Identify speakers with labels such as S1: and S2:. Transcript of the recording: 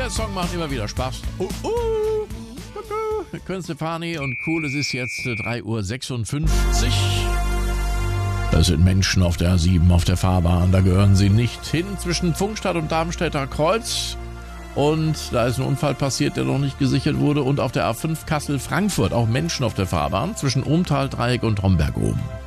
S1: Der Song macht immer wieder Spaß. Gwen Stefani und cool, es ist jetzt 3:56 Uhr. Das sind Menschen auf der A7, auf der Fahrbahn. Da gehören sie nicht hin, zwischen Pfungstadt und Darmstädter Kreuz. Und da ist ein Unfall passiert, der noch nicht gesichert wurde. Und auf der A5 Kassel-Frankfurt auch Menschen auf der Fahrbahn zwischen Ohmtal-Dreieck und Homberg oben.